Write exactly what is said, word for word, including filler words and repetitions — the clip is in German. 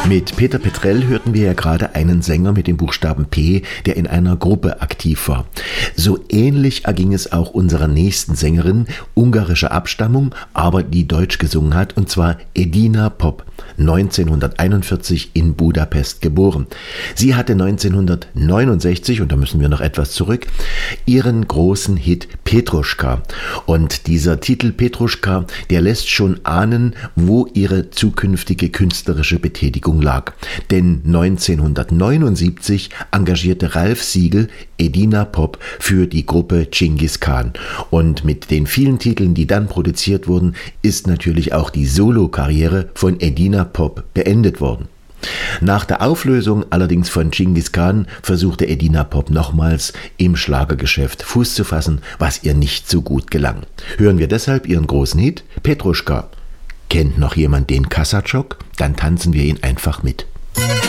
Mit Peter Petrell hörten wir ja gerade einen Sänger mit dem Buchstaben P, der in einer Gruppe aktiv war. So ähnlich erging es auch unserer nächsten Sängerin, ungarischer Abstammung, aber die Deutsch gesungen hat, und zwar Edina Pop, neunzehnhunderteinundvierzig in Budapest geboren. Sie hatte neunzehnhundertneunundsechzig, und da müssen wir noch etwas zurück, ihren großen Hit Petruschka. Und dieser Titel Petruschka, der lässt schon ahnen, wo ihre zukünftige künstlerische Betätigung lag. Denn neunzehnhundertneunundsiebzig engagierte Ralf Siegel Edina Pop für die Gruppe Dschingis Khan. Und mit den vielen Titeln, die dann produziert wurden, ist natürlich auch die Solokarriere von Edina Pop beendet worden. Nach der Auflösung allerdings von Dschingis Khan versuchte Edina Pop nochmals im Schlagergeschäft Fuß zu fassen, was ihr nicht so gut gelang. Hören wir deshalb ihren großen Hit Petruschka. Kennt noch jemand den Kassatschok? Dann tanzen wir ihn einfach mit.